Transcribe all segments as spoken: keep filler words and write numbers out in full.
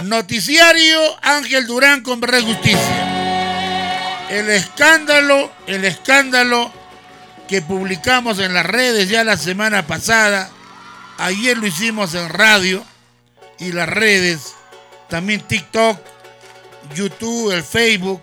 Noticiario Ángel Durán con Verdad y Justicia. El escándalo, el escándalo que publicamos en las redes ya la semana pasada, ayer lo hicimos en radio y las redes, también TikTok, YouTube, el Facebook,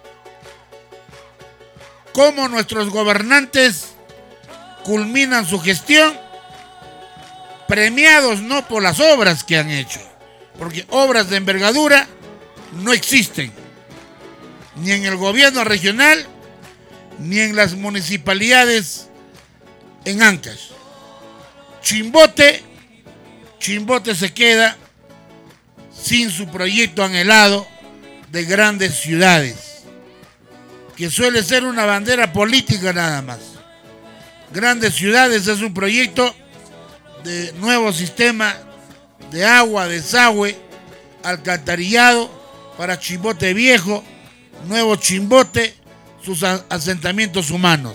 cómo nuestros gobernantes culminan su gestión, premiados no por las obras que han hecho, porque obras de envergadura no existen, ni en el gobierno regional, ni en las municipalidades en Ancash. Chimbote, Chimbote se queda sin su proyecto anhelado de grandes ciudades, que suele ser una bandera política nada más. Grandes ciudades es un proyecto de nuevo sistema de agua, desagüe, alcantarillado para Chimbote Viejo, Nuevo Chimbote, sus asentamientos humanos.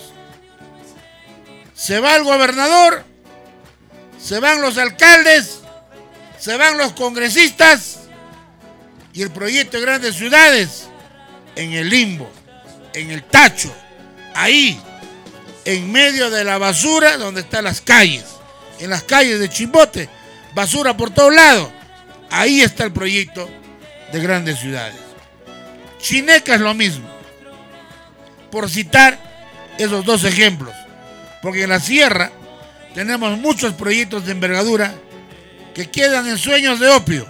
Se va el gobernador, se van los alcaldes, se van los congresistas y el proyecto de grandes ciudades en el limbo, en el tacho, ahí, en medio de la basura donde están las calles, en las calles de Chimbote, basura por todos lados. Ahí está el proyecto de grandes ciudades. Chineca es lo mismo, por citar esos dos ejemplos, porque en la sierra tenemos muchos proyectos de envergadura que quedan en sueños de opio.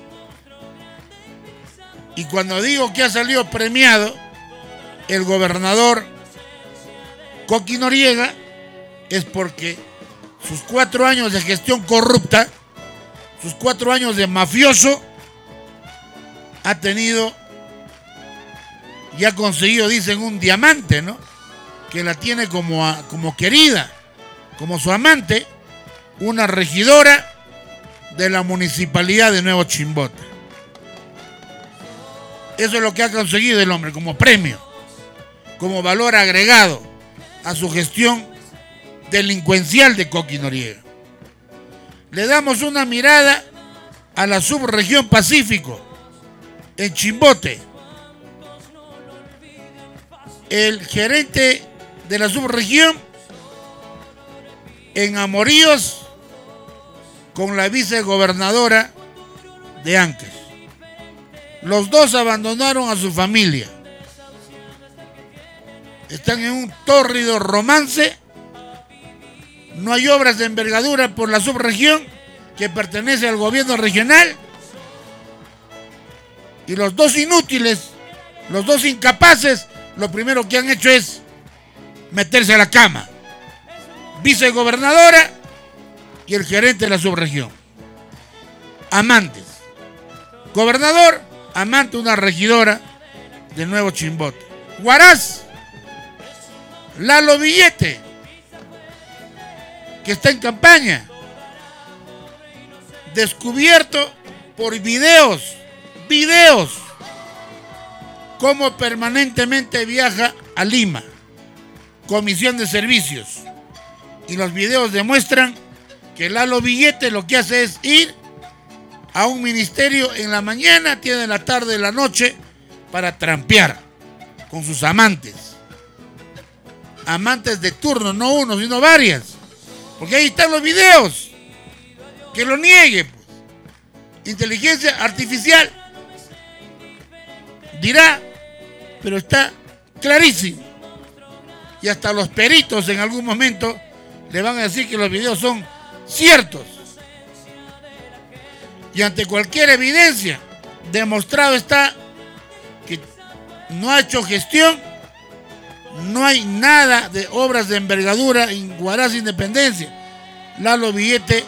Y cuando digo que ha salido premiado el gobernador Coqui Noriega, es porque sus cuatro años de gestión corrupta, sus cuatro años de mafioso, ha tenido y ha conseguido, dicen, un diamante, ¿no? Que la tiene como, a, como querida, como su amante, una regidora de la municipalidad de Nuevo Chimbote. Eso es lo que ha conseguido el hombre como premio, como valor agregado a su gestión delincuencial de Coqui Noriega. Le damos una mirada a la subregión Pacífico, en Chimbote. El gerente de la subregión en amoríos con la vicegobernadora de Ancash. Los dos abandonaron a su familia. Están en un tórrido romance. No hay obras de envergadura por la subregión que pertenece al gobierno regional. Y los dos inútiles, los dos incapaces, lo primero que han hecho es meterse a la cama. Vicegobernadora y el gerente de la subregión. Amantes. Gobernador, amante una regidora de Nuevo Chimbote. Huaraz, Lalo Billete, que está en campaña, descubierto por videos, videos, cómo permanentemente viaja a Lima, comisión de servicios, y los videos demuestran que Lalo Billete lo que hace es ir a un ministerio en la mañana, tiene en la tarde, en la noche, para trampear con sus amantes, amantes de turno, no uno, sino varias, porque ahí están los videos, que lo niegue, pues. Inteligencia artificial dirá, pero está clarísimo. Y hasta los peritos en algún momento le van a decir que los videos son ciertos. Y ante cualquier evidencia, demostrado está que no ha hecho gestión, no hay nada de obras de envergadura en Huaraz Independencia. Lalo Billete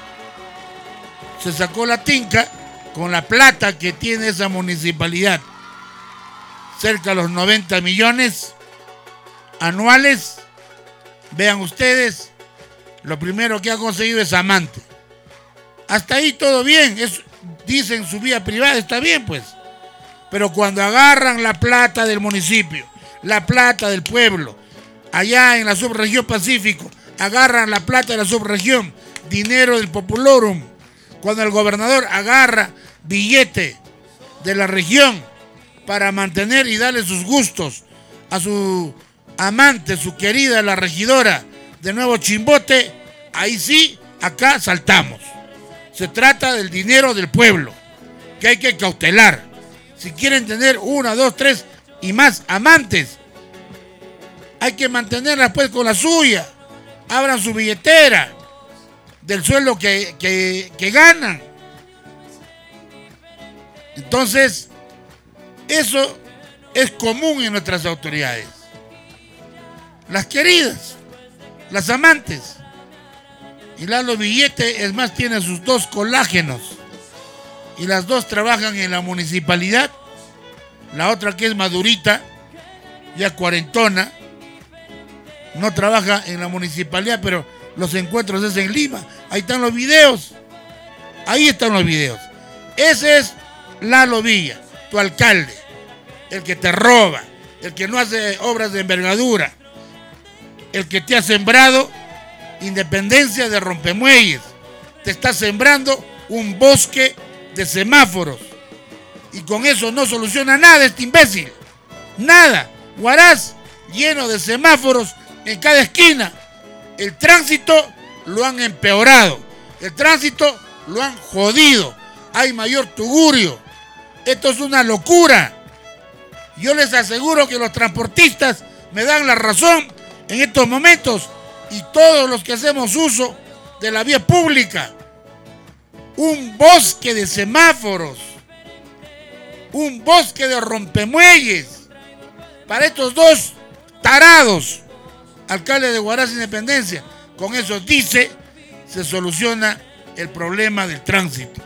se sacó la tinca con la plata que tiene esa municipalidad, cerca de los noventa millones anuales. Vean ustedes, lo primero que ha conseguido es amante. Hasta ahí todo bien, es, dicen su vía privada, está bien pues. Pero cuando agarran la plata del municipio, la plata del pueblo, allá en la subregión Pacífico, agarran la plata de la subregión, dinero del Populorum. Cuando el gobernador agarra billete de la región para mantener y darle sus gustos a su amante, su querida, la regidora de Nuevo Chimbote, ahí sí, acá saltamos. Se trata del dinero del pueblo, que hay que cautelar. Si quieren tener una, dos, tres y más amantes, hay que mantenerlas pues con la suya. Abran su billetera del sueldo que, que, que ganan. Entonces, eso es común en nuestras autoridades. Las queridas, las amantes. Y Lalo Billete, es más, tiene sus dos colágenos. Y las dos trabajan en la municipalidad. La otra, que es madurita, ya cuarentona, no trabaja en la municipalidad, pero los encuentros es en Lima. Ahí están los videos. Ahí están los videos. Ese es Lalo Villa, tu alcalde. El que te roba, el que no hace obras de envergadura, el que te ha sembrado independencia de rompemuelles. Te está sembrando un bosque de semáforos. Y con eso no soluciona nada este imbécil. Nada. Huaraz lleno de semáforos en cada esquina. El tránsito lo han empeorado. El tránsito lo han jodido. Hay mayor tugurio. Esto es una locura. Yo les aseguro que los transportistas me dan la razón en estos momentos, y todos los que hacemos uso de la vía pública. Un bosque de semáforos, un bosque de rompemuelles para estos dos tarados. Alcalde de Huaraz Independencia, con eso dice, se soluciona el problema del tránsito.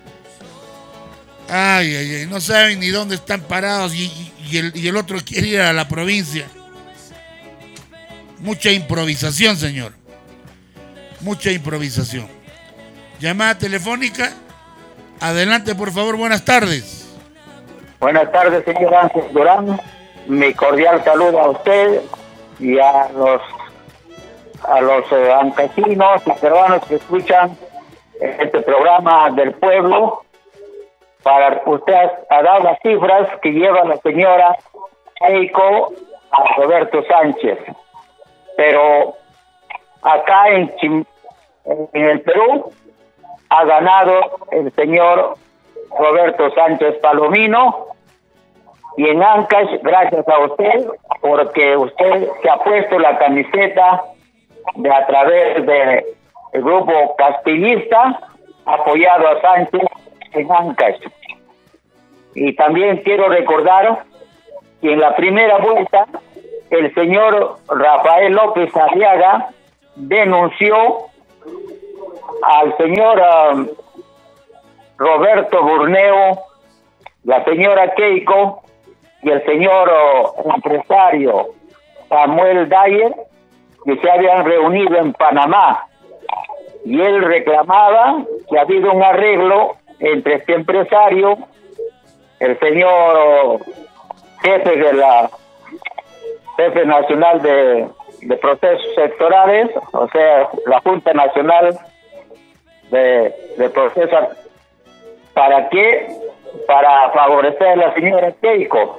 Ay, ay, ay, no saben ni dónde están parados, y, y, y, el, y el otro quiere ir a la provincia. Mucha improvisación, señor. Mucha improvisación. Llamada telefónica. Adelante, por favor, buenas tardes. Buenas tardes, señor Ángel Durán. Mi cordial saludo a usted y a los a los eh, ancasinos y peruanos que escuchan este programa del pueblo. Para usted ha dado las cifras que lleva la señora Keiko a Roberto Sánchez. Pero acá en, Chim, en el Perú ha ganado el señor Roberto Sánchez Palomino, y en Ancash, gracias a usted, porque usted se ha puesto la camiseta de a través del grupo castillista, apoyado a Sánchez en Ancash. Y también quiero recordar que en la primera vuelta el señor Rafael López Arriaga denunció al señor um, Roberto Burneo, la señora Keiko y el señor uh, empresario Samuel Dyer, que se habían reunido en Panamá, y él reclamaba que ha habido un arreglo entre este empresario, el señor uh, jefe de la jefe nacional de, de procesos sectorales, o sea, la Junta Nacional de, de Procesos. ¿Para qué? Para favorecer a la señora Keiko,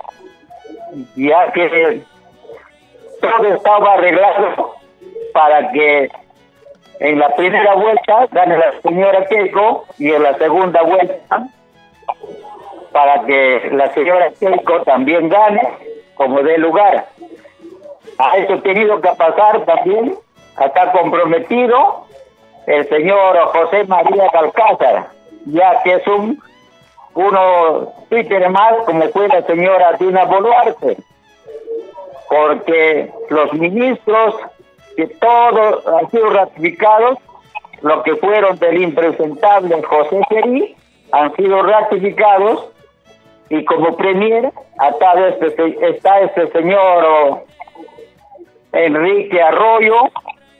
ya que todo estaba arreglado para que en la primera vuelta gane la señora Keiko, y en la segunda vuelta para que la señora Keiko también gane como dé lugar. A eso ha tenido que pasar también, está comprometido el señor José María Calcázar, ya que es un uno títere más, como fue la señora Dina Boluarte, porque los ministros, que todos han sido ratificados, lo que fueron del impresentable José Gerí, han sido ratificados, y como premier está este, está este señor Enrique Arroyo,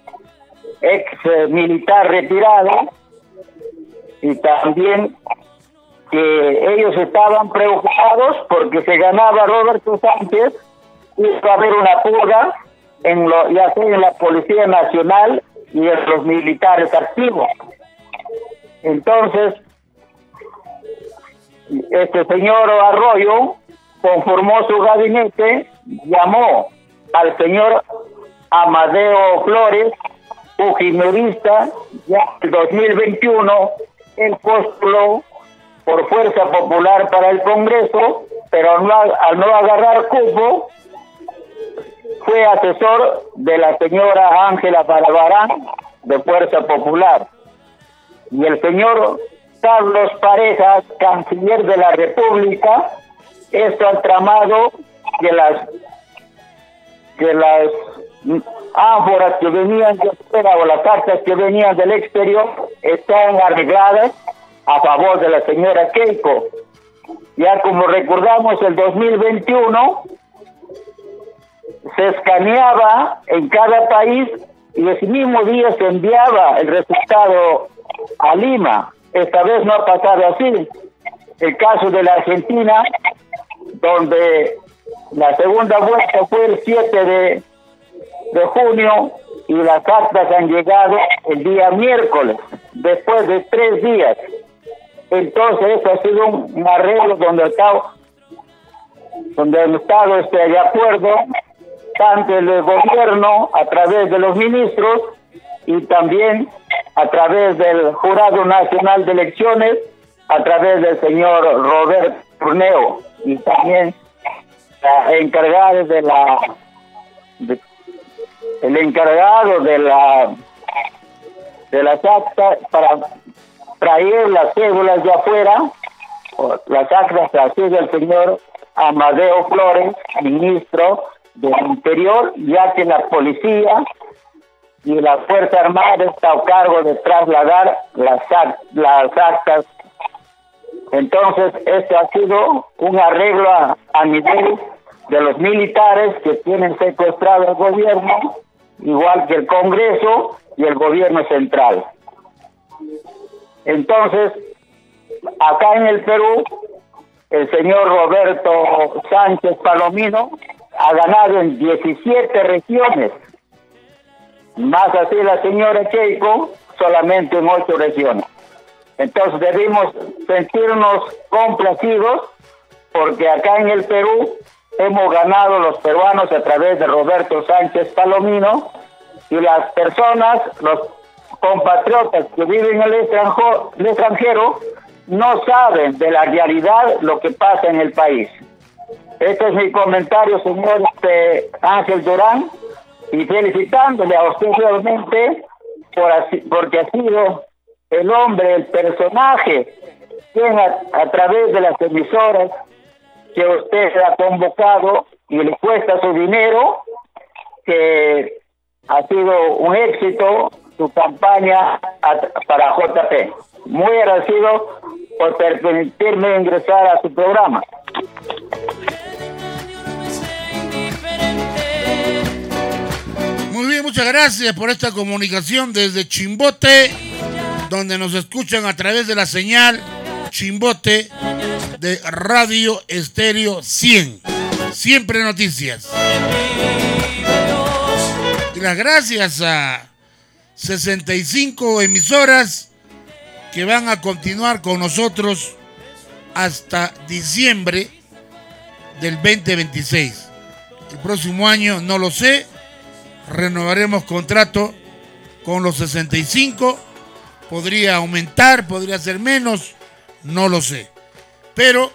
ex militar retirado, y también que ellos estaban preocupados porque se ganaba Roberto Sánchez, iba a haber una purga en lo, ya sea en la Policía Nacional y en los militares activos. Entonces, este señor Arroyo conformó su gabinete, llamó al señor Amadeo Flores, fujimorista, ya en dos mil veintiuno, él postuló por Fuerza Popular para el Congreso, pero no, al no agarrar cupo, fue asesor de la señora Ángela Barbarán, de Fuerza Popular. Y el señor Carlos Parejas, canciller de la República, esto ha tramado que las que las ánforas que venían de afuera o las cartas que venían del exterior están arregladas a favor de la señora Keiko. Ya como recordamos, el dos mil veintiuno se escaneaba en cada país y ese mismo día se enviaba el resultado a Lima. Esta vez no ha pasado así. El caso de la Argentina, donde la segunda vuelta fue el siete de, de junio y las actas han llegado el día miércoles, después de tres días. Entonces eso ha sido un, un arreglo donde el Estado, donde el Estado esté de acuerdo, tanto el gobierno a través de los ministros y también a través del Jurado Nacional de Elecciones, a través del señor Roberto Bruneo, y también la encargada de la de, el encargado de la de las actas para traer las cédulas de afuera, las actas así del señor Amadeo Flores, ministro del Interior, ya que la policía y la Fuerza Armada está a cargo de trasladar las, las actas. Entonces, este ha sido un arreglo a, a nivel de los militares que tienen secuestrado el gobierno, igual que el Congreso y el gobierno central. Entonces, acá en el Perú, el señor Roberto Sánchez Palomino ha ganado en diecisiete regiones, más así la señora Keiko solamente en ocho regiones. Entonces debemos sentirnos complacidos porque acá en el Perú hemos ganado los peruanos a través de Roberto Sánchez Palomino, y las personas, los compatriotas que viven en el extranjero, el extranjero no saben de la realidad lo que pasa en el país. Este es mi comentario, señor este, Ángel Durán, y felicitándole a usted realmente por así, porque ha sido el hombre, el personaje, quien a, a través de las emisoras que usted se ha convocado y le cuesta su dinero, que ha sido un éxito su campaña a, para J P. Muy agradecido por permitirme ingresar a su programa. Muy bien, muchas gracias por esta comunicación desde Chimbote, donde nos escuchan a través de la señal Chimbote de Radio Estéreo cien. Siempre noticias. Y las gracias a sesenta y cinco emisoras que van a continuar con nosotros hasta diciembre del veinte veintiséis. El próximo año no lo sé, renovaremos contrato con los sesenta y cinco, podría aumentar, podría ser menos, no lo sé. Pero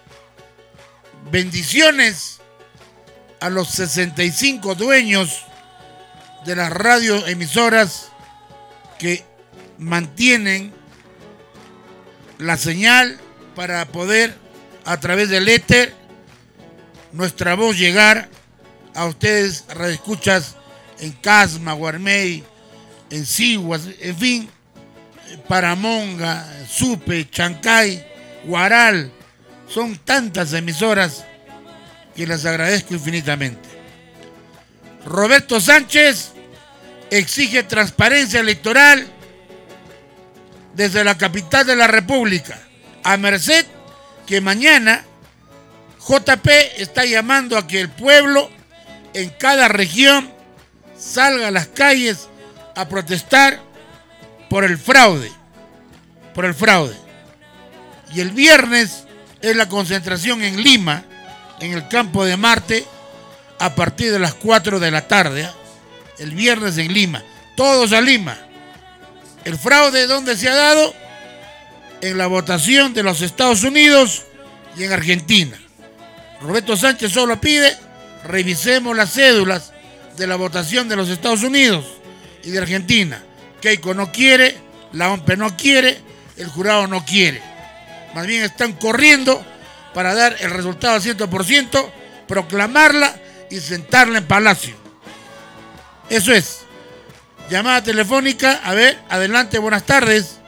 bendiciones a los sesenta y cinco dueños de las radioemisoras que mantienen la señal para poder a través del éter nuestra voz llegar a ustedes, radioescuchas en Casma, Guarmey, en Siguas, en fin, Paramonga, Supe, Chancay, Huaral. Son tantas emisoras que les agradezco infinitamente. Roberto Sánchez exige transparencia electoral desde la capital de la República, a merced que mañana J P está llamando a que el pueblo en cada región salga a las calles a protestar por el fraude, por el fraude. Y el viernes es la concentración en Lima, en el campo de Marte, a partir de las cuatro de la tarde, ¿eh? El viernes en Lima. Todos a Lima. ¿El fraude dónde se ha dado? En la votación de los Estados Unidos y en Argentina. Roberto Sánchez solo pide, revisemos las cédulas de la votación de los Estados Unidos y de Argentina. Keiko no quiere, la O M P no quiere, el jurado no quiere. Más bien están corriendo para dar el resultado al cien por ciento, proclamarla y sentarla en Palacio. Eso es. Llamada telefónica. A ver, adelante, buenas tardes.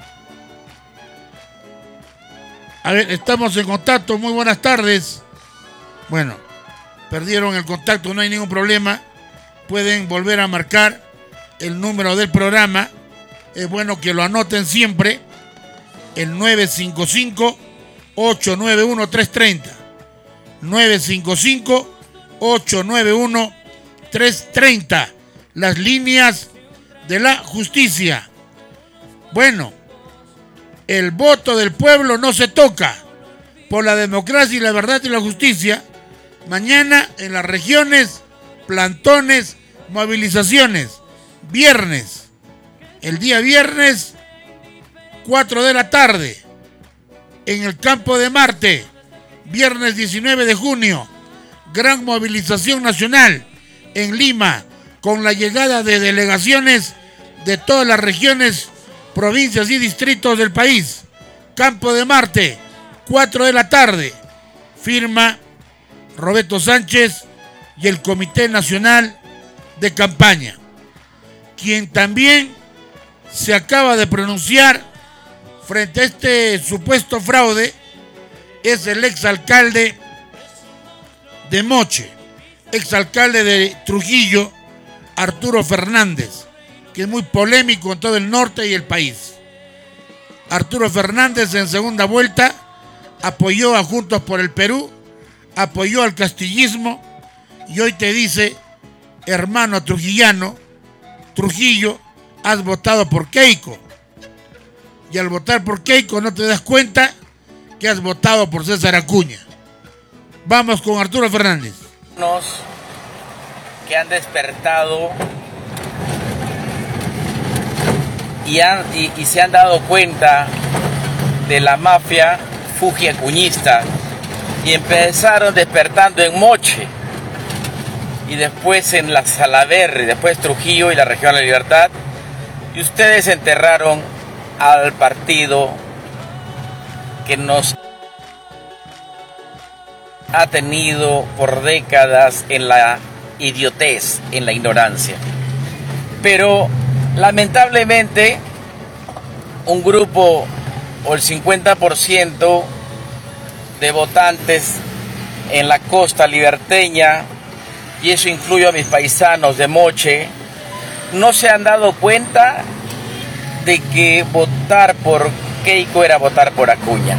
A ver, estamos en contacto, muy buenas tardes. Bueno, perdieron el contacto, no hay ningún problema. Pueden volver a marcar el número del programa. Es bueno que lo anoten siempre. El nueve cinco cinco, ocho nueve uno, tres tres cero. nueve cinco cinco, ocho nueve uno, tres tres cero. Las líneas de la justicia. Bueno, el voto del pueblo no se toca. Por la democracia y la verdad y la justicia. Mañana en las regiones, plantones, movilizaciones. Viernes. El día viernes, cuatro de la tarde. En el campo de Marte. Viernes diecinueve de junio. Gran movilización nacional en Lima, con la llegada de delegaciones de todas las regiones, provincias y distritos del país. Campo de Marte, cuatro de la tarde. Firma Roberto Sánchez y el Comité Nacional de Campaña. Quien también se acaba de pronunciar frente a este supuesto fraude es el exalcalde de Moche, exalcalde de Trujillo, Arturo Fernández, que es muy polémico en todo el norte y el país. Arturo Fernández en segunda vuelta apoyó a Juntos por el Perú, apoyó al castillismo y hoy te dice, hermano trujillano, Trujillo, has votado por Keiko. Y al votar por Keiko no te das cuenta que has votado por César Acuña. Vamos con Arturo Fernández. Que han despertado y, han, y, y se han dado cuenta de la mafia fujiacuñista y empezaron despertando en Moche y después en la Salaverry, después Trujillo y la región de la Libertad, y ustedes enterraron al partido que nos ha tenido por décadas en la idiotez, en la ignorancia. Pero lamentablemente un grupo o el cincuenta por ciento de votantes en la costa liberteña, y eso incluye a mis paisanos de Moche, no se han dado cuenta de que votar por Keiko era votar por Acuña.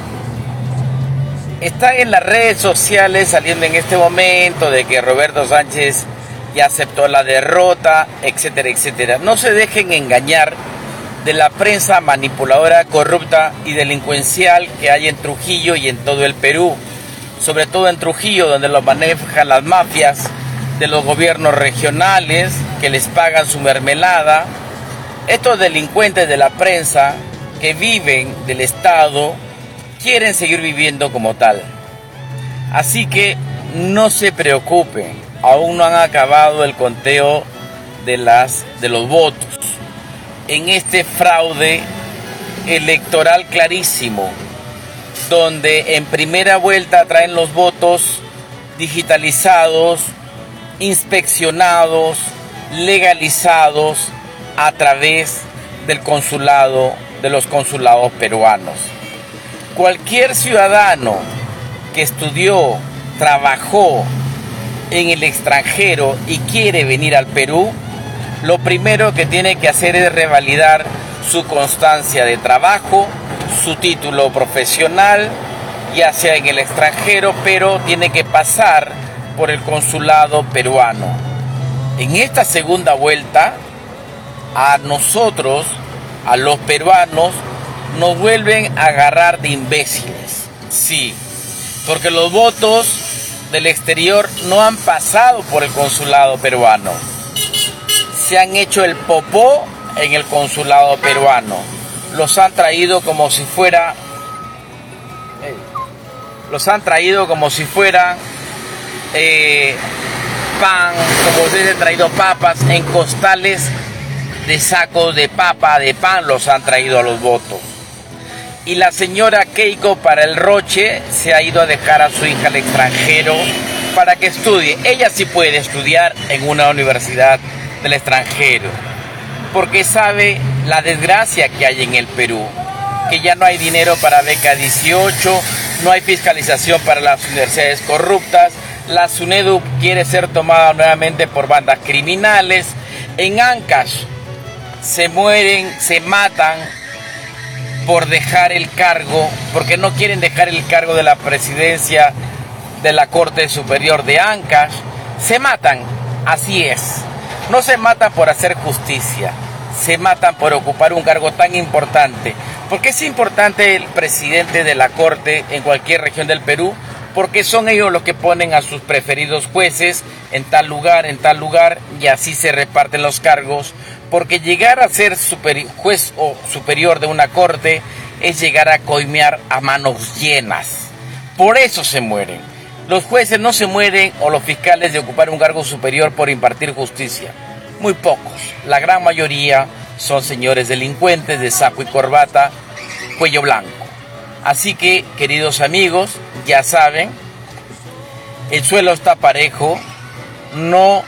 Está en las redes sociales saliendo en este momento de que Roberto Sánchez ya aceptó la derrota, etcétera, etcétera. No se dejen engañar de la prensa manipuladora, corrupta y delincuencial que hay en Trujillo y en todo el Perú. Sobre todo en Trujillo, donde lo manejan las mafias de los gobiernos regionales que les pagan su mermelada. Estos delincuentes de la prensa que viven del Estado quieren seguir viviendo como tal. Así que no se preocupen, aún no han acabado el conteo de, las, de los votos. En este fraude electoral clarísimo, donde en primera vuelta traen los votos digitalizados, inspeccionados, legalizados a través del consulado, de los consulados peruanos. Cualquier ciudadano que estudió, trabajó en el extranjero y quiere venir al Perú, lo primero que tiene que hacer es revalidar su constancia de trabajo, su título profesional, ya sea en el extranjero, pero tiene que pasar por el consulado peruano. En esta segunda vuelta, a nosotros, a los peruanos, nos vuelven a agarrar de imbéciles. Sí, porque los votos del exterior no han pasado por el consulado peruano. Se han hecho el popó en el consulado peruano. Los han traído como si fuera... Eh, los han traído como si fuera eh, pan, como si hubiesen traído papas en costales de sacos de papa, de pan, los han traído a los votos. Y la señora Keiko para el Roche se ha ido a dejar a su hija al extranjero para que estudie. Ella sí puede estudiar en una universidad del extranjero, porque sabe la desgracia que hay en el Perú, que ya no hay dinero para beca dieciocho, no hay fiscalización para las universidades corruptas, la SUNEDU quiere ser tomada nuevamente por bandas criminales, en Ancash se mueren, se matan por dejar el cargo, porque no quieren dejar el cargo de la presidencia de la Corte Superior de Ancash, se matan, así es. No se matan por hacer justicia, se matan por ocupar un cargo tan importante. ¿Por qué es importante el presidente de la Corte en cualquier región del Perú? Porque son ellos los que ponen a sus preferidos jueces en tal lugar, en tal lugar, y así se reparten los cargos. Porque llegar a ser super, juez o superior de una corte es llegar a coimear a manos llenas. Por eso se mueren. Los jueces no se mueren, o los fiscales, de ocupar un cargo superior por impartir justicia. Muy pocos. La gran mayoría son señores delincuentes de saco y corbata, cuello blanco. Así que, queridos amigos, ya saben, el suelo está parejo, no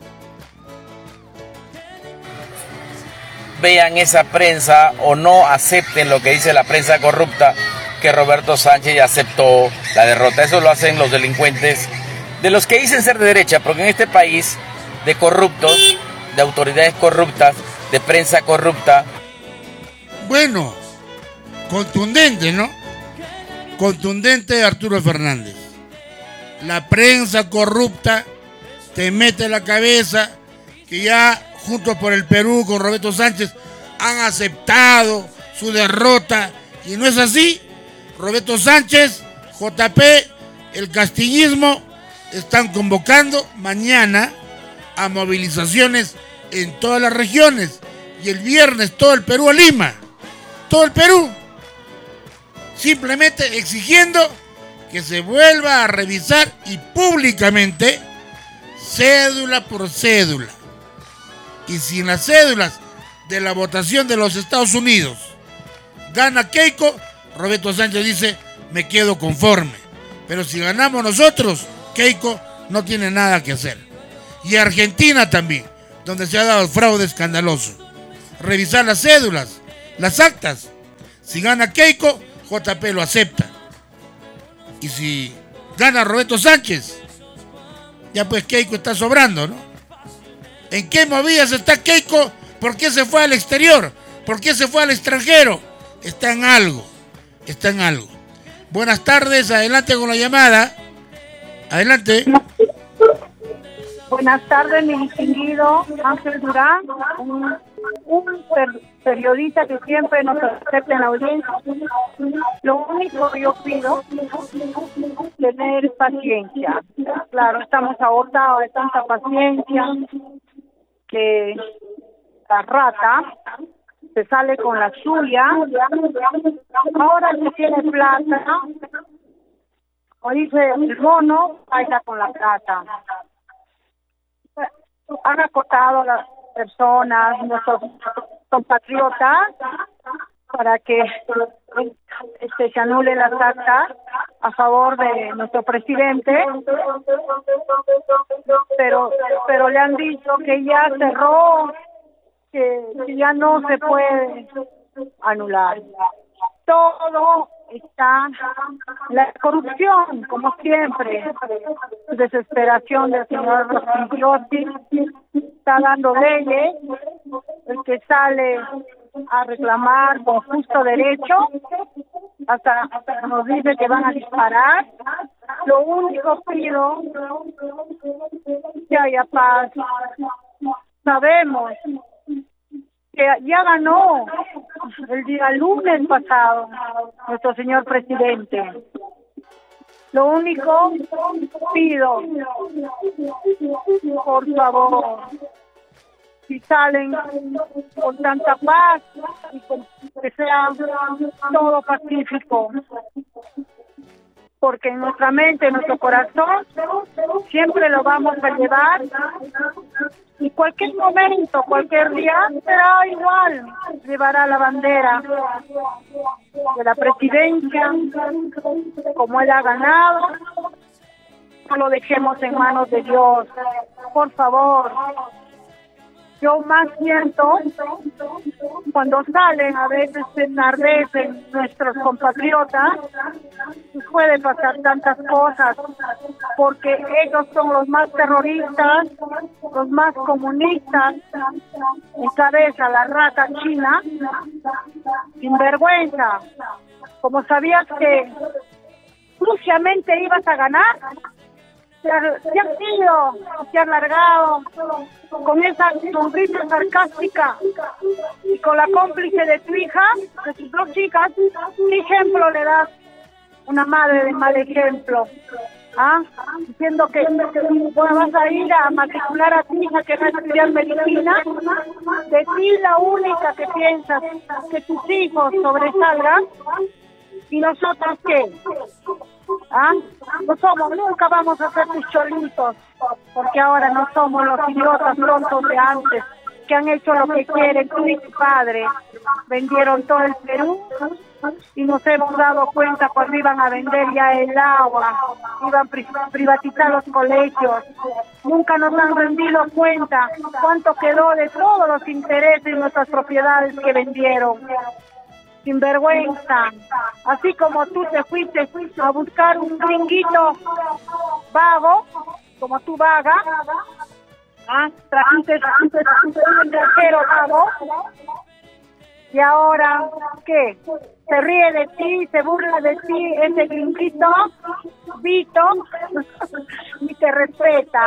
vean esa prensa o no acepten lo que dice la prensa corrupta, que Roberto Sánchez ya aceptó la derrota. Eso lo hacen los delincuentes, de los que dicen ser de derecha, porque en este país de corruptos, de autoridades corruptas, de prensa corrupta. Bueno, contundente, ¿no? Contundente Arturo Fernández. La prensa corrupta te mete en la cabeza que ya Juntos por el Perú con Roberto Sánchez han aceptado su derrota, y no es así. Roberto Sánchez, J P, el castillismo están convocando mañana a movilizaciones en todas las regiones, y el viernes todo el Perú a Lima, todo el Perú, simplemente exigiendo que se vuelva a revisar y públicamente, cédula por cédula. Y si en las cédulas de la votación de los Estados Unidos gana Keiko, Roberto Sánchez dice, me quedo conforme. Pero si ganamos nosotros, Keiko no tiene nada que hacer. Y Argentina también, donde se ha dado el fraude escandaloso. Revisar las cédulas, las actas. Si gana Keiko, J P lo acepta. Y si gana Roberto Sánchez, ya pues Keiko está sobrando, ¿no? ¿En qué movidas está Keiko? ¿Por qué se fue al exterior? ¿Por qué se fue al extranjero? Está en algo, está en algo. Buenas tardes, adelante con la llamada. Adelante. Buenas tardes, mi distinguido Ángel Durán, un, un per, periodista que siempre nos acepta en la audiencia. Lo único que yo pido es tener paciencia. Claro, estamos agotados de tanta paciencia, que la rata se sale con la suya. Ahora que tiene plata, como dice el mono, ahí está con la plata. Han acotado a las personas, nuestros compatriotas, para que este, se anule las actas a favor de nuestro presidente, pero pero le han dicho que ya cerró, que, que ya no se puede anular. Todo está, la corrupción, como siempre, desesperación del señor Rossi, está dando leyes, el que sale a reclamar con justo derecho, hasta, hasta nos dice que van a disparar. Lo único pido que haya paz. Sabemos que ya ganó el día lunes pasado nuestro señor presidente. Lo único pido, por favor, si salen con tanta paz y con, que sea todo pacífico, porque en nuestra mente, en nuestro corazón, siempre lo vamos a llevar y cualquier momento, cualquier día será igual, llevará la bandera de la presidencia como él ha ganado. No lo dejemos en manos de Dios, por favor. Yo más siento cuando salen a veces enardecen nuestros compatriotas, puede pasar tantas cosas, porque ellos son los más terroristas, los más comunistas, encabeza la rata china, sin vergüenza. Como sabías que suciamente ibas a ganar, te has ido, te has largado con esa sonrisa sarcástica y con la cómplice de tu hija, de tus dos hijas. ¿Qué ejemplo le das? Una madre de mal ejemplo, ¿ah? Diciendo que bueno, vas a ir a matricular a tu hija que va a estudiar medicina. De ti la única que piensas que tus hijos sobresalgan. ¿Y nosotros qué? ¿Ah? No somos, nunca vamos a ser tus cholitos, porque ahora no somos los idiotas tontos de antes, que han hecho lo que quieren. Tú y tu padre vendieron todo el Perú y nos hemos dado cuenta cuando iban a vender ya el agua, iban a privatizar los colegios. Nunca nos han rendido cuenta cuánto quedó de todos los intereses y nuestras propiedades que vendieron. Sin vergüenza, así como tú te fuiste a buscar un gringuito vago, como tú vaga, ¿ah? Trajiste un viajero vago, y ahora, ¿qué? Se ríe de ti, se burla de ti, ese gringuito, Vito, y te respeta.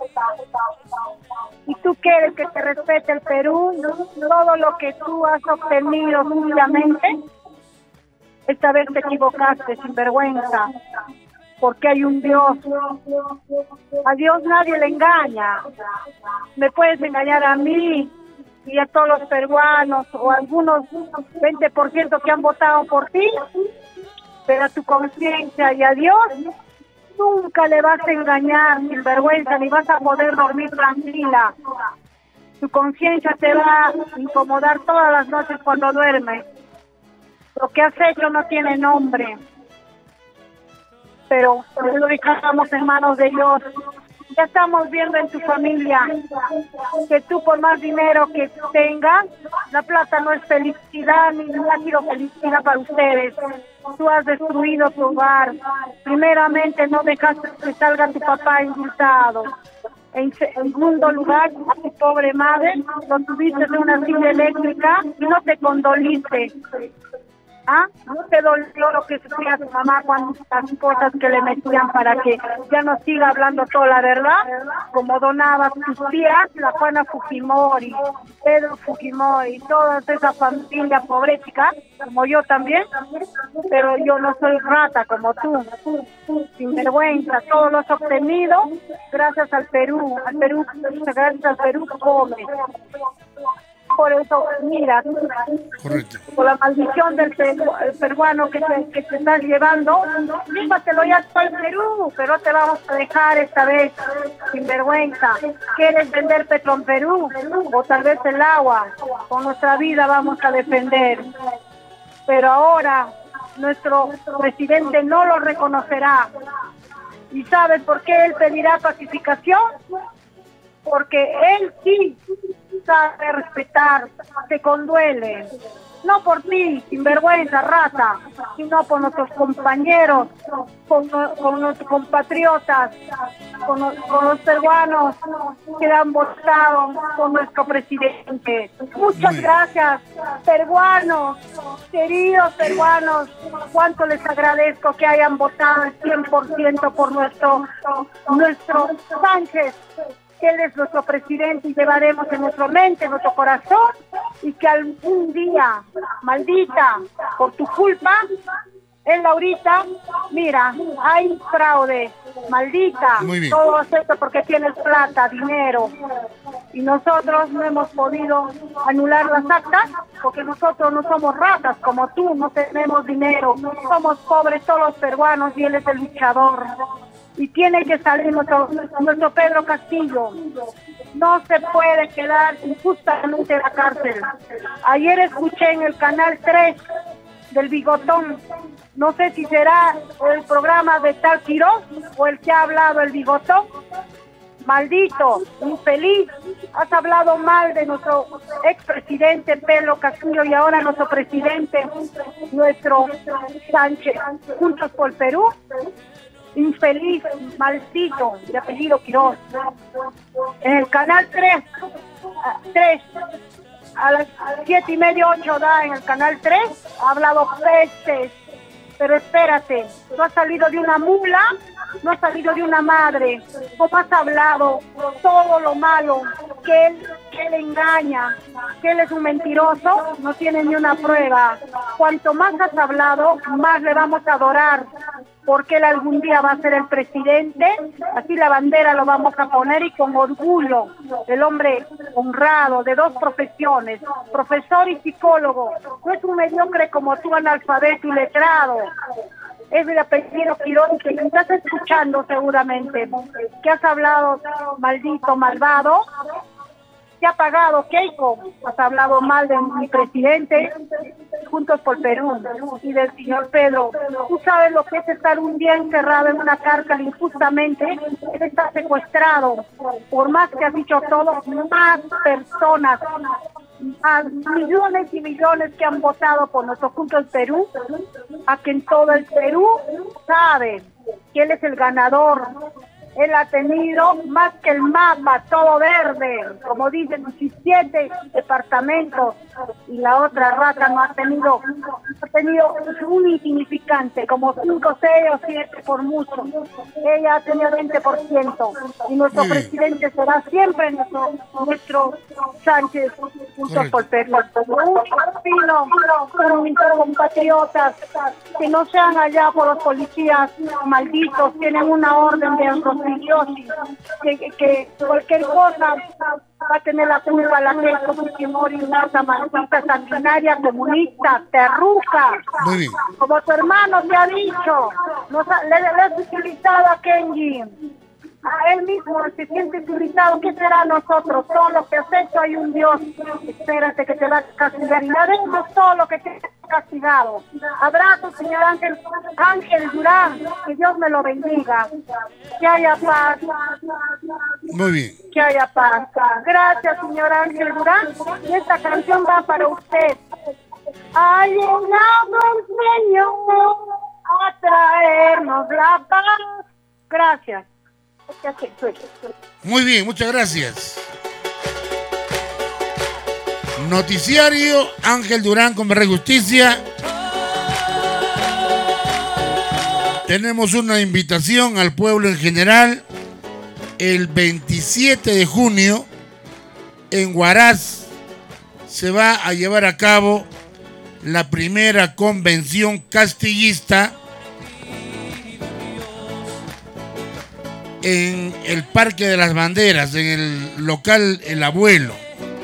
¿Y tú quieres que te respete el Perú? Todo lo que tú has obtenido suciamente, esta vez te equivocaste, sin vergüenza, porque hay un Dios. A Dios nadie le engaña. Me puedes engañar a mí y a todos los peruanos, o algunos veinte por ciento que han votado por ti, pero a tu conciencia y a Dios nunca le vas a engañar, sin vergüenza, ni vas a poder dormir tranquila. Tu conciencia te va a incomodar todas las noches cuando duermes. Lo que has hecho no tiene nombre, pero lo dejamos en manos de Dios. Ya estamos viendo en tu familia que tú, por más dinero que tengas, la plata no es felicidad, ni ha sido felicidad para ustedes. Tú has destruido tu hogar. Primeramente, no dejaste que salga tu papá indultado. En segundo lugar, a tu pobre madre lo tuviste en una silla eléctrica y no te condoliste. ¿Ah? ¿No te dolió lo que sufría tu mamá cuando las cosas que le metían para que ya no siga hablando toda la verdad? Como donaba tus tías, la Juana Fujimori, Pedro Fujimori, toda esa familia pobrética, como yo también, pero yo no soy rata como tú, sin vergüenza. Todo lo has obtenido gracias al Perú, al Perú, gracias al Perú come. Por eso, mira, correcto, por la maldición del peru, el peruano que te, que te estás llevando, llévatelo ya todo el Perú, pero te vamos a dejar esta vez sin vergüenza. ¿Quieres vender Petron Perú? O tal vez el agua. Con nuestra vida vamos a defender. Pero ahora nuestro presidente no lo reconocerá. ¿Y sabes por qué él pedirá pacificación? Porque él sí sabe respetar, te conduele, no por ti, sinvergüenza, rata, sino por nuestros compañeros, con, con nuestros compatriotas, con, con los peruanos que han votado con nuestro presidente. Muchas gracias, peruanos, queridos peruanos, cuánto les agradezco que hayan votado el cien por ciento por nuestro, nuestro Sánchez. Él es nuestro presidente y llevaremos en nuestra mente, en nuestro corazón, y que algún día, maldita, por tu culpa, Él ahorita, mira, hay fraude, maldita, Muy bien. todo acepta porque tienes plata, dinero, y nosotros no hemos podido anular las actas porque nosotros no somos ratas como tú, no tenemos dinero, somos pobres todos los peruanos y él es el luchador. Y tiene que salir nuestro, nuestro Pedro Castillo. No se puede quedar injustamente en la cárcel. Ayer escuché en el canal tres del Bigotón, no sé si será el programa de tal Quiroz o el que ha hablado el Bigotón. Maldito, infeliz, has hablado mal de nuestro expresidente Pedro Castillo y ahora nuestro presidente, nuestro Sánchez, Juntos por Perú. Infeliz, maldito, de apellido Quiroz. En el canal tres, tres a las siete y media, ocho da en el canal tres, ha hablado pestes. Pero espérate, tú has salido de una mula, no has salido de una madre. ¿Cómo has hablado todo lo malo? Que él, que él engaña, que él es un mentiroso, no tiene ni una prueba. Cuanto más has hablado, más le vamos a adorar, porque él algún día va a ser el presidente, así la bandera lo vamos a poner y con orgullo, el hombre honrado de dos profesiones, profesor y psicólogo, no es un mediocre como tú, analfabeto y letrado, es el apellido Quiroz, que me estás escuchando seguramente, que has hablado maldito, malvado. ¿Te ha pagado, Keiko? Has hablado mal de mi presidente, Juntos por Perú, y del señor Pedro. Tú sabes lo que es estar un día encerrado en una cárcel injustamente. Él está secuestrado. Por más que has dicho todo, más personas, a millones y millones que han votado por nuestro Juntos Perú, a que en todo el Perú sabe que él es el ganador. Él ha tenido más que el mapa, todo verde, como dicen, diecisiete departamentos, y la otra rata no ha tenido, ha tenido un insignificante, como cinco, seis o siete por mucho. Ella ha tenido veinte por ciento, y nuestro Muy bien. presidente será siempre nuestro, nuestro Sánchez, Juntos por Perú. Fino, con mis compatriotas, que no sean allá por los policías malditos, tienen una orden de antropoidosis, que, que, que cualquier cosa va a tener la culpa la Keiko Fujimori, una maldita sanguinaria comunista, terruca. Muy bien. Como tu hermano te ha dicho, nos ha- le, le has utilizado a Kenji. A él mismo se siente utilizado. ¿Qué será nosotros? Todo lo que has hecho hay un Dios. Espérate que te va a castigar. Y le haremos todo lo que te ha castigado. Abrazo, señor Ángel, Ángel Durán. Que Dios me lo bendiga. Que haya paz. Muy bien. Que haya paz. Gracias, señor Ángel Durán. Y esta canción va para usted. Ha llegado el Señor a traernos la paz. Gracias. Muy bien, muchas gracias. Noticiario Ángel Durán con Verdad y Justicia. Tenemos una invitación al pueblo en general. El veintisiete de junio en Huaraz se va a llevar a cabo la primera convención castillista en el Parque de las Banderas, en el local El Abuelo.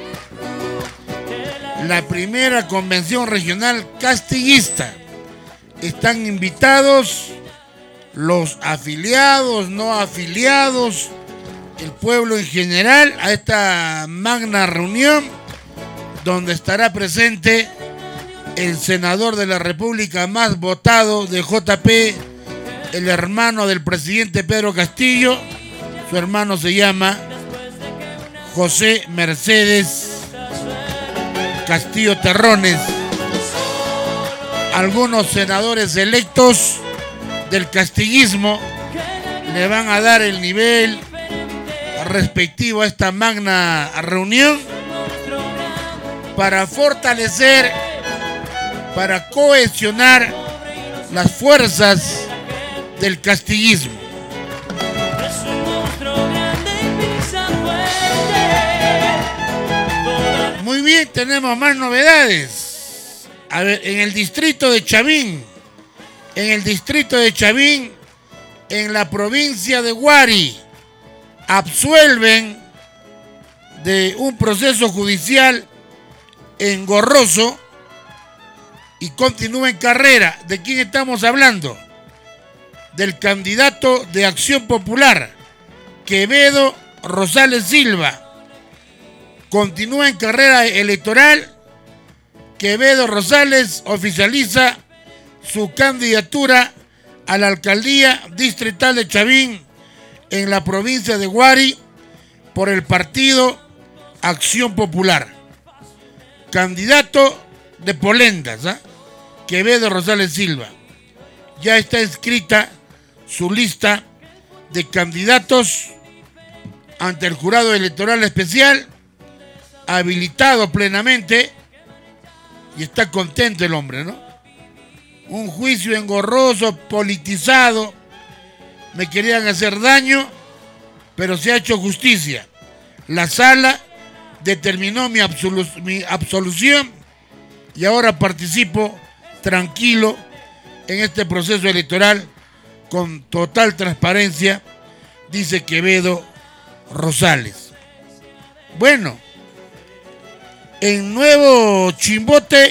La primera convención regional castillista. Están invitados los afiliados, no afiliados, el pueblo en general a esta magna reunión, donde estará presente el senador de la República más votado de J P, el hermano del presidente Pedro Castillo. Su hermano se llama José Mercedes Castillo Terrones. Algunos senadores electos del castillismo le van a dar el nivel respectivo a esta magna reunión para fortalecer, para cohesionar las fuerzas del castillismo. Muy bien, tenemos más novedades. A ver, en el distrito de Chavín, en el distrito de Chavín, en la provincia de Huari. Absuelven de un proceso judicial engorroso y continúa en carrera. ¿De quién estamos hablando? Del candidato de Acción Popular, Quevedo Rosales Silva. Continúa en carrera electoral. Quevedo Rosales oficializa su candidatura a la alcaldía distrital de Chavín en la provincia de Huari por el partido Acción Popular. Candidato de Polendas, ¿eh? Quevedo Rosales Silva. Ya está inscrita su lista de candidatos ante el jurado electoral especial, habilitado plenamente, y está contento el hombre, ¿no? Un juicio engorroso, politizado, me querían hacer daño, pero se ha hecho justicia. La sala determinó mi, absolu mi absolución y ahora participo tranquilo en este proceso electoral con total transparencia, dice Quevedo Rosales. Bueno, en Nuevo Chimbote,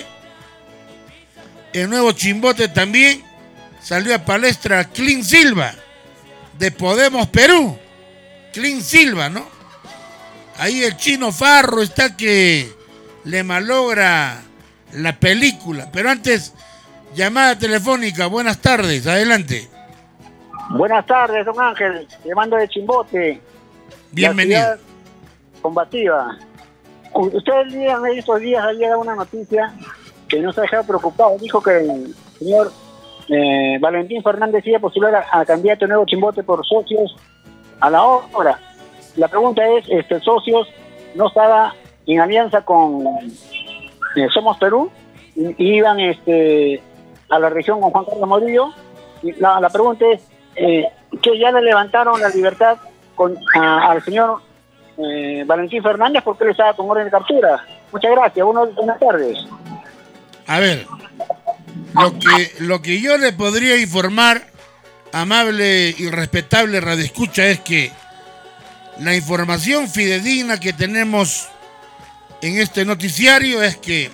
en Nuevo Chimbote también salió a palestra Clean Silva, de Podemos Perú. Clean Silva, ¿no? Ahí el Chino Farro está que le malogra la película. Pero antes, llamada telefónica. Buenas tardes, adelante. Buenas tardes, don Ángel, llamando de Chimbote. Bienvenido. Combativa. Ustedes en estos días había dado una noticia que nos ha dejado preocupados. Dijo que el señor eh, Valentín Fernández iba a postular a, a candidato de Nuevo Chimbote por socios a la obra. La pregunta es, este, socios no estaba en alianza con eh, Somos Perú, y, y iban este, a la región con Juan Carlos Murillo. Y la, la pregunta es, eh, que ya le levantaron la libertad con, a, al señor eh, Valentín Fernández porque él estaba con orden de captura. Muchas gracias, buenas, buenas tardes. A ver, lo que, lo que yo le podría informar, amable y respetable radioescucha, es que la información fidedigna que tenemos en este noticiario es que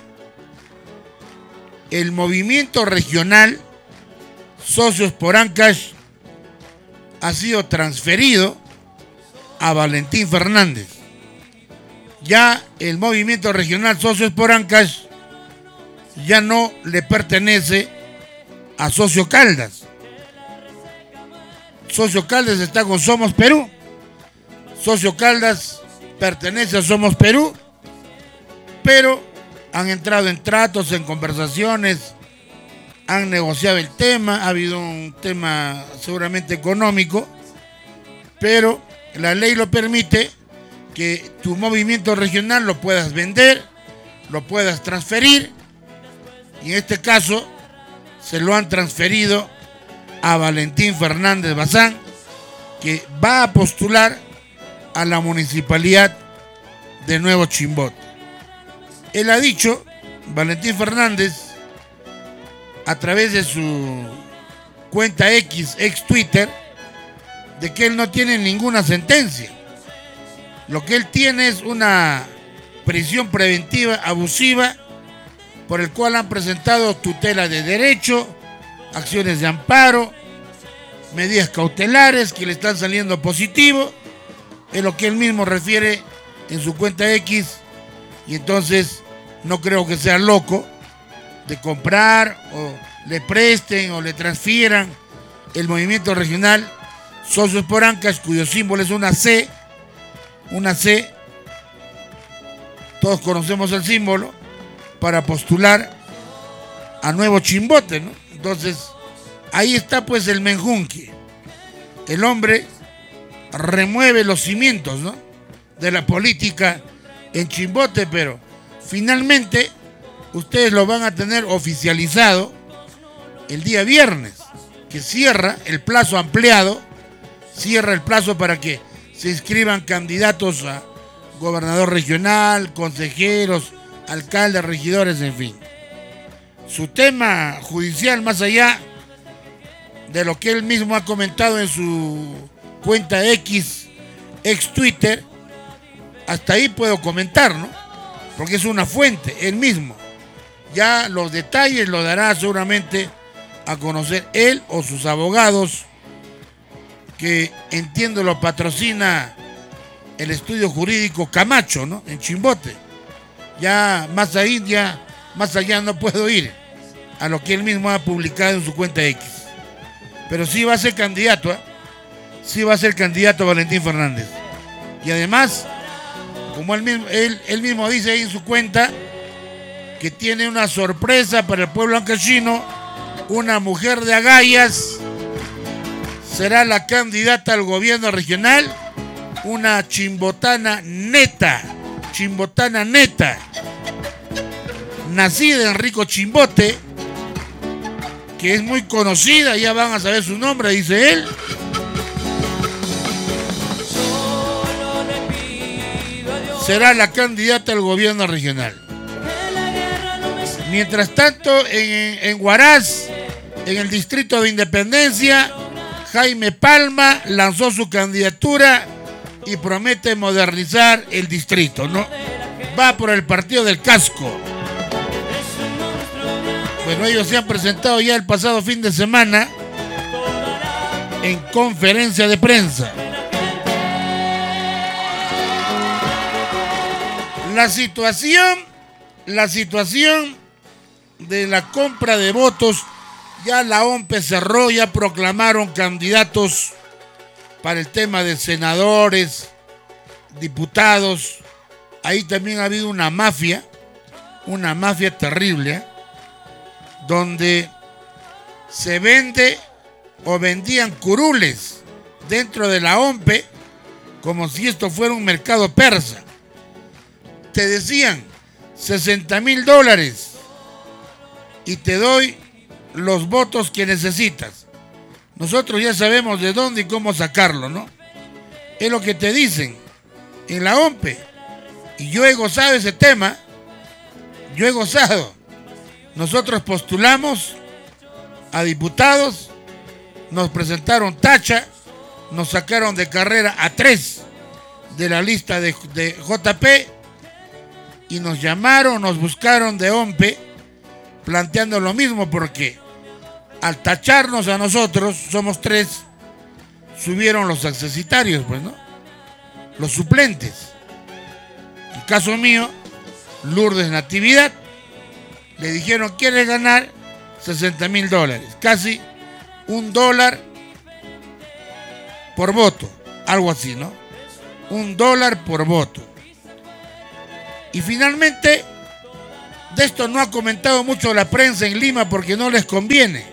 el movimiento regional Socios por Ancash ha sido transferido a Valentín Fernández. Ya el movimiento regional Socios por Ancash ya no le pertenece a Socio Caldas. Socio Caldas está con Somos Perú. Socio Caldas pertenece a Somos Perú, pero han entrado en tratos, en conversaciones, han negociado el tema, ha habido un tema seguramente económico, pero la ley lo permite que tu movimiento regional lo puedas vender, lo puedas transferir, y en este caso se lo han transferido a Valentín Fernández Bazán, que va a postular a la municipalidad de Nuevo Chimbote. Él ha dicho, Valentín Fernández, a través de su cuenta X, ex Twitter, de que él no tiene ninguna sentencia. Lo que él tiene es una prisión preventiva abusiva por el cual han presentado tutela de derecho, acciones de amparo, medidas cautelares que le están saliendo positivo, es lo que él mismo refiere en su cuenta X, y entonces no creo que sea loco de comprar o le presten o le transfieran el movimiento regional Socios por Ancash, cuyo símbolo es una C, una C, todos conocemos el símbolo, para postular a Nuevo Chimbote, ¿no? Entonces, ahí está pues el menjunque. El hombre remueve los cimientos, ¿no?, de la política en Chimbote, pero finalmente ustedes lo van a tener oficializado el día viernes, que cierra el plazo ampliado, cierra el plazo para que se inscriban candidatos a gobernador regional, consejeros, alcaldes, regidores, en fin. Su tema judicial, más allá de lo que él mismo ha comentado en su cuenta X, ex Twitter, hasta ahí puedo comentar, ¿no? Porque es una fuente, él mismo. Ya los detalles lo dará seguramente a conocer él o sus abogados, que entiendo lo patrocina el estudio jurídico Camacho, ¿no? En Chimbote. Ya más ahí, ya más allá no puedo ir a lo que él mismo ha publicado en su cuenta X. Pero sí va a ser candidato, ¿eh? Sí va a ser candidato Valentín Fernández. Y además, como él mismo, él, él mismo dice ahí en su cuenta, que tiene una sorpresa para el pueblo ancashino, una mujer de agallas será la candidata al gobierno regional, una chimbotana neta, chimbotana neta, nacida en Rico Chimbote, que es muy conocida, ya van a saber su nombre, dice él. Será la candidata al gobierno regional. Mientras tanto, en, en Huaraz, en el distrito de Independencia, Jaime Palma lanzó su candidatura y promete modernizar el distrito, ¿no? Va por el partido del casco. Bueno, ellos se han presentado ya el pasado fin de semana en conferencia de prensa. La situación, la situación de la compra de votos, ya la O M P E cerró, ya proclamaron candidatos para el tema de senadores, diputados. Ahí también ha habido una mafia, una mafia terrible, ¿eh? Donde se vende o vendían curules dentro de la O M P E como si esto fuera un mercado persa. Te decían sesenta mil dólares y te doy los votos que necesitas. Nosotros ya sabemos de dónde y cómo sacarlo, ¿no? Es lo que te dicen en la O M P E. Y yo he gozado ese tema, yo he gozado. Nosotros postulamos a diputados, nos presentaron tacha, nos sacaron de carrera a tres de la lista de, de J P y nos llamaron, nos buscaron de O M P E planteando lo mismo, porque al tacharnos a nosotros, somos tres, subieron los accesitarios, pues, ¿no? Los suplentes. En el caso mío, Lourdes Natividad, le dijeron, ¿quieres ganar? sesenta mil dólares, casi un dólar por voto, algo así, ¿no? Un dólar por voto. Y finalmente, de esto no ha comentado mucho la prensa en Lima porque no les conviene.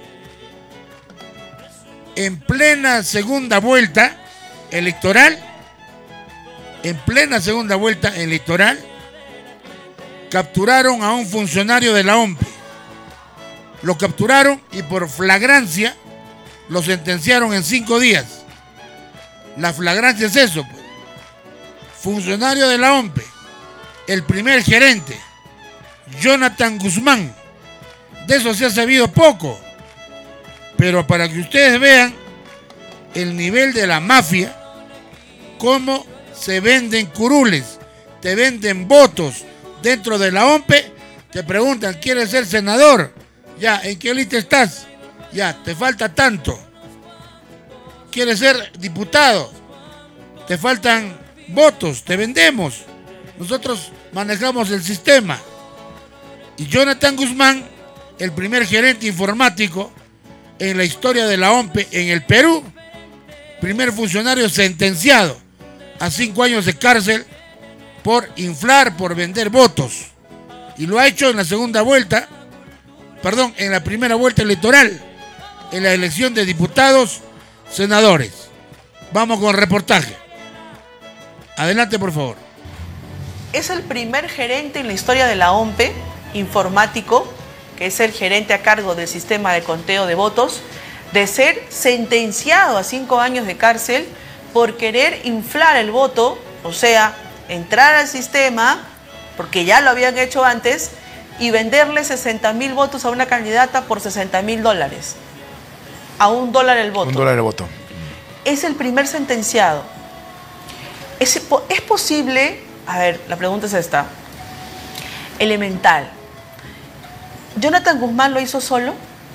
En plena segunda vuelta electoral, en plena segunda vuelta electoral, capturaron a un funcionario de la O M P E. Lo capturaron y por flagrancia lo sentenciaron en cinco días. La flagrancia es eso, pues. Funcionario de la O M P E, el primer gerente, Jonathan Guzmán. De eso se ha sabido poco, pero para que ustedes vean el nivel de la mafia, cómo se venden curules, te venden votos dentro de la O M P E, te preguntan, ¿quieres ser senador? Ya, ¿en qué lista estás? Ya, te falta tanto. ¿Quieres ser diputado? Te faltan votos, te vendemos. Nosotros manejamos el sistema. Y Jonathan Guzmán, el primer gerente informático en la historia de la O M P E en el Perú, primer funcionario sentenciado a cinco años de cárcel por inflar, por vender votos. Y lo ha hecho en la segunda vuelta, perdón, en la primera vuelta electoral, en la elección de diputados, senadores. Vamos con el reportaje. Adelante, por favor. Es el primer gerente en la historia de la O M P E, informático, que es el gerente a cargo del sistema de conteo de votos, de ser sentenciado a cinco años de cárcel por querer inflar el voto, o sea, entrar al sistema, porque ya lo habían hecho antes, y venderle sesenta mil votos a una candidata por sesenta mil dólares. A un dólar el voto. Un dólar el voto. Es el primer sentenciado. ¿Es, ¿Es posible? A ver, la pregunta es esta. Elemental. ¿Jonathan Guzmán lo hizo solo?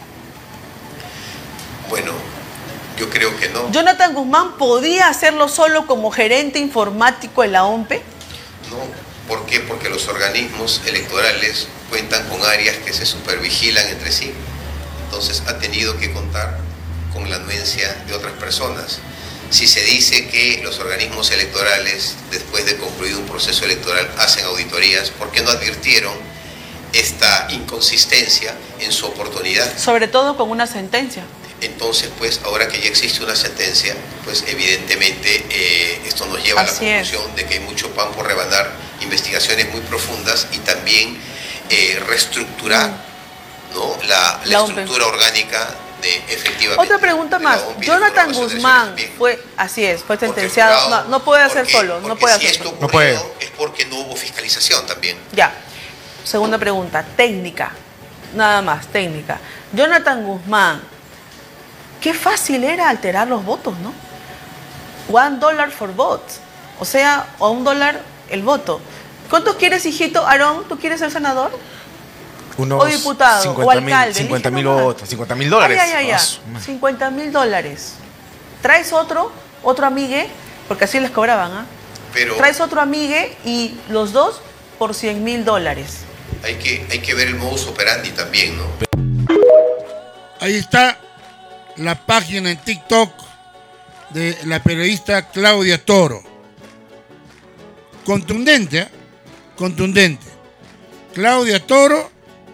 Bueno, yo creo que no. ¿Jonathan Guzmán podía hacerlo solo como gerente informático en la O M P E? No, ¿por qué? Porque los organismos electorales cuentan con áreas que se supervigilan entre sí. Entonces ha tenido que contar con la anuencia de otras personas. Si se dice que los organismos electorales, después de concluido un proceso electoral, hacen auditorías, ¿por qué no advirtieron esta inconsistencia en su oportunidad? Sobre todo con una sentencia. Entonces, pues, ahora que ya existe una sentencia, pues evidentemente eh, esto nos lleva Así a la conclusión es. de que hay mucho pan por rebanar, investigaciones muy profundas y también eh, reestructurar mm. ¿no? la, la, la estructura orgánica de efectivamente. Otra pregunta más. Jonathan Guzmán fue, así es, fue sentenciado. No, no puede hacer solo, no puede si hacerlo. Esto ocurrió, no puede. Es porque no hubo fiscalización también. Ya. Segunda pregunta, técnica. Nada más, técnica. Jonathan Guzmán, qué fácil era alterar los votos, ¿no? One dollar for vote. O sea, a un dólar el voto. ¿Cuántos quieres, hijito? Aarón, ¿tú quieres ser senador? Unos o diputado, o alcalde. cincuenta mil votos, cincuenta mil dólares. Ay, ay, ay, ay. cincuenta mil dólares. Traes otro, otro amigue, porque así les cobraban, ¿ah? ¿eh? Traes otro amigue y los dos por cien mil dólares. Hay que, hay que ver el modus operandi también, ¿no? Ahí está la página en TikTok de la periodista Claudia Toro. Contundente, ¿eh? Contundente. Claudia Toro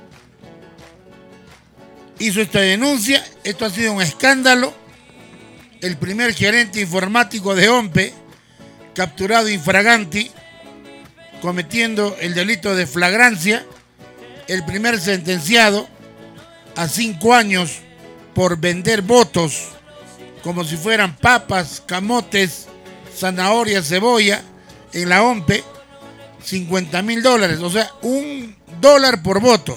hizo esta denuncia. Esto ha sido un escándalo. El primer gerente informático de O M P E capturado infraganti cometiendo el delito de flagrancia. El primer sentenciado a cinco años por vender votos como si fueran papas, camotes, zanahorias, cebolla en la O M P E, cincuenta mil dólares, o sea, un dólar por voto.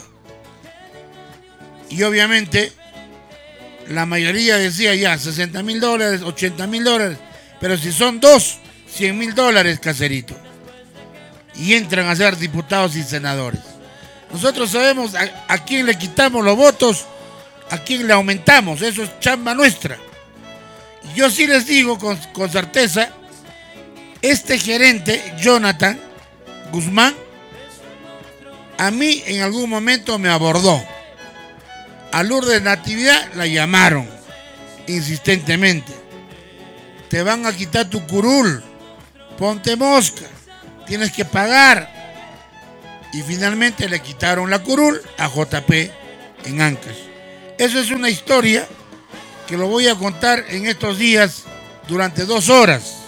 Y obviamente la mayoría decía ya sesenta mil dólares, ochenta mil dólares, pero si son dos, cien mil dólares, caserito. Y entran a ser diputados y senadores. Nosotros sabemos a, a quién le quitamos los votos, a quién le aumentamos, eso es chamba nuestra. Y yo sí les digo con, con certeza, este gerente, Jonathan Guzmán, a mí en algún momento me abordó. A Lourdes Natividad la llamaron insistentemente. Te van a quitar tu curul, ponte mosca, tienes que pagar. Y finalmente le quitaron la curul a J P en Ancash. Eso es una historia que lo voy a contar en estos días durante dos horas.